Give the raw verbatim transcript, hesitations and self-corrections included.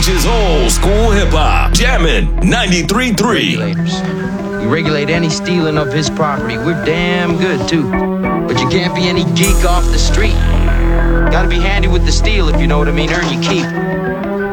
is old school hip hop. Jammin' ninety-three point three. Regulators. We regulate any stealing of his property. We're damn good, too. But you can't be any geek off the street. Gotta be handy with the steel, if you know what I mean. Earn your keep.